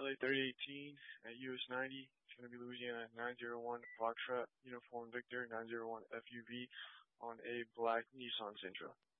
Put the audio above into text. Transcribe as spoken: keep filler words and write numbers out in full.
L A thirty eighteen at U S ninety. It's going to be Louisiana nine zero one Foxtrot Uniform Victor nine zero one F U V on a black Nissan Sentra.